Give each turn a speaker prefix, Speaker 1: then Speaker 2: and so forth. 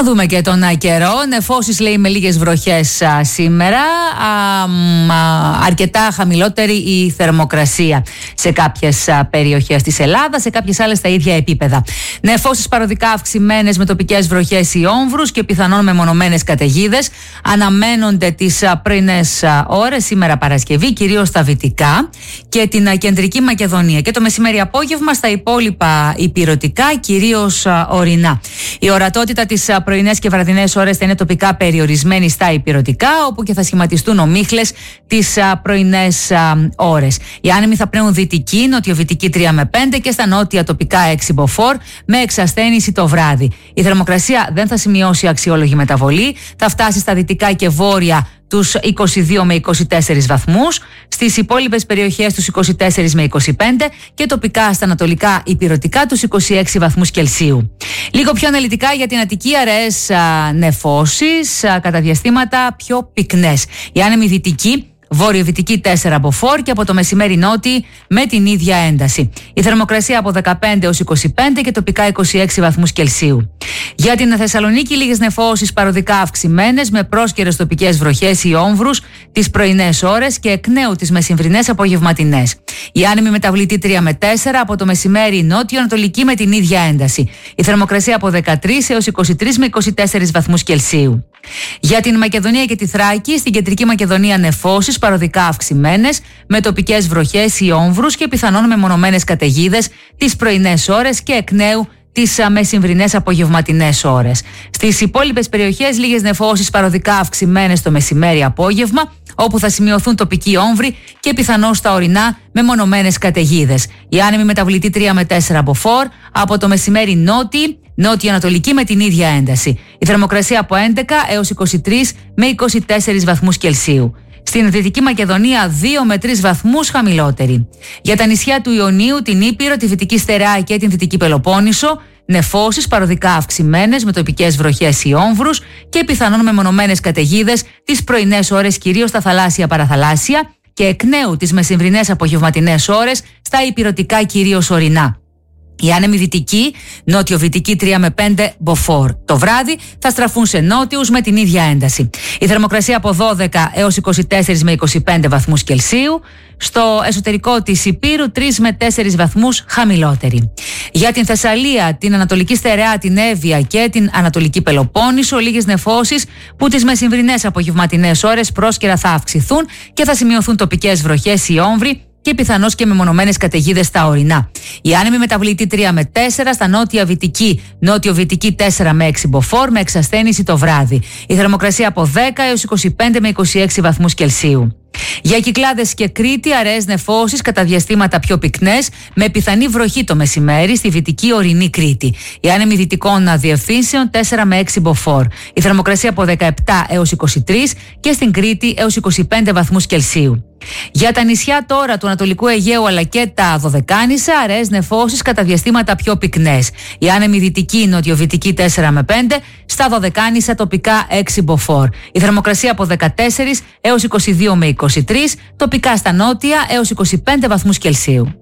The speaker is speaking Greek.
Speaker 1: Να δούμε και τον καιρό. Νεφώσεις λέει με λίγες βροχές σήμερα. Αρκετά χαμηλότερη η θερμοκρασία σε κάποιες περιοχές της Ελλάδας, σε κάποιες άλλες τα ίδια επίπεδα. Νεφώσεις παροδικά αυξημένες με τοπικές βροχές ή όμβρους και πιθανόν μεμονωμένες καταιγίδες. Αναμένονται τις πρωινές ώρες σήμερα Παρασκευή, κυρίως στα Βυτικά και την Κεντρική Μακεδονία. Και το μεσημέρι απόγευμα στα υπόλοιπα ηπειρωτικά, κυρίως ορεινά. Η ορατότητα τις πρωινές και βραδινές ώρες θα είναι τοπικά περιορισμένη στα ηπειρωτικά, όπου και θα σχηματιστούν ομίχλες τις πρωινές ώρες. Οι άνεμοι θα πνέουν δυτική, νοτιοβυτική 3 με 5 και στα νότια τοπικά 6 μποφόρ, με εξασθένηση το βράδυ. Η θερμοκρασία δεν θα σημειώσει αξιόλογη μεταβολή, θα φτάσει στα δυτικά και βόρεια τους 22 με 24 βαθμούς, στις υπόλοιπες περιοχές τους 24 με 25 και τοπικά στα ανατολικά ηπειρωτικά τους 26 βαθμούς Κελσίου. Λίγο πιο αναλυτικά για την Αττική, αραιές νεφώσεις, κατά διαστήματα πιο πυκνές. Η άνεμη δυτική, βόρειο-βυτική 4 μποφόρ και από το μεσημέρι νότιη με την ίδια ένταση. Η θερμοκρασία από 15 έως 25 και τοπικά 26 βαθμούς Κελσίου. Για την Θεσσαλονίκη, λίγες νεφώσεις παροδικά αυξημένες με πρόσκαιρες τοπικές βροχές ή όμβρους τις πρωινές ώρες και εκ νέου τις μεσημβρινές απογευματινές. Η άνεμη μεταβλητή 3 με 4 από το μεσημέρι νότιο-ανατολική με την ίδια ένταση. Η θερμοκρασία από 13 έως 23 με 24 βαθμούς Κελσίου. Για την Μακεδονία και τη Θράκη, στην Κεντρική Μακεδονία νεφώσεις παροδικά αυξημένες με τοπικές βροχές ή όμβρους και πιθανόν μεμονωμένες καταιγίδες τις πρωινές ώρες και εκ νέου τις μεσημβρινές απογευματινές ώρες. Στις υπόλοιπες περιοχές λίγες νεφώσεις παροδικά αυξημένες το μεσημέρι απόγευμα, όπου θα σημειωθούν τοπικοί όμβροι και πιθανώς στα ορεινά μεμονωμένες καταιγίδες. Η άνεμη μεταβλητή 3 με 4 μποφόρ, από το μεσημέρι νότιο-ανατολική με την ίδια ένταση. Η θερμοκρασία από 11 έως 23 με 24 βαθμούς Κελσίου. Στην Δυτική Μακεδονία 2 με 3 βαθμούς χαμηλότερη. Για τα νησιά του Ιωνίου, την Ήπειρο, τη Δυτική Στερεά και την Δυτική Πελοπόννησο, νεφώσεις παροδικά αυξημένες με τοπικές βροχές ή όμβρους και πιθανόν μεμονωμένες καταιγίδες τις πρωινές ώρες, κυρίως στα θαλάσσια παραθαλάσσια και εκ νέου τις μεσημβρινές απογευματινές ώρες στα ηπειρωτικά, κυρίως ορεινά. Η άνεμη δυτική, νότιο-βυτική 3 με 5 μποφόρ. Το βράδυ θα στραφούν σε νότιους με την ίδια ένταση. Η θερμοκρασία από 12 έως 24 με 25 βαθμούς Κελσίου. Στο εσωτερικό της Ηπείρου 3 με 4 βαθμούς χαμηλότερη. Για την Θεσσαλία, την Ανατολική Στερεά, την Εύβοια και την Ανατολική Πελοπόννησο, λίγες νεφώσεις που τις μεσημβρινές απογευματινές ώρες πρόσκαιρα θα αυξηθούν και θα σημειωθούν τοπικές βροχές ή όμβροι και πιθανώς και μεμονωμένες καταιγίδες στα ορεινά. Η άνεμη μεταβλητή 3 με 4 στα νότιο-βυτική 4 με 6 μποφόρ με εξασθένηση το βράδυ. Η θερμοκρασία από 10 έως 25 με 26 βαθμούς Κελσίου. Για Κυκλάδες και Κρήτη, αραιές νεφώσεις κατά διαστήματα πιο πυκνές με πιθανή βροχή το μεσημέρι στη βυτική ορεινή Κρήτη. Η άνεμη δυτικών διευθύνσεων 4 με 6 μποφόρ. Η θερμοκρασία από 17 έως 23 και στην Κρήτη έως 25 βαθμούς Κελσίου. Για τα νησιά τώρα του Ανατολικού Αιγαίου αλλά και τα Δωδεκάνησα, αραιές νεφώσεις κατά διαστήματα πιο πυκνές. Η άνεμη δυτική νοτιοβυτική 4 με 5, στα Δωδεκάνησα τοπικά 6 μποφόρ. Η θερμοκρασία από 14 έως 22 με 23, τοπικά στα νότια έως 25 βαθμούς Κελσίου.